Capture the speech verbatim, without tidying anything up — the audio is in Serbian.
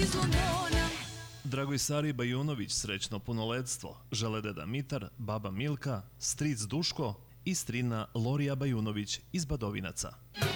iz Londona. Dragoj-Sari Bajunović srećno punoletstvo žele deda Mitar, baba Milka, stric Duško i strina Lorija Bajunović iz Badovinaca.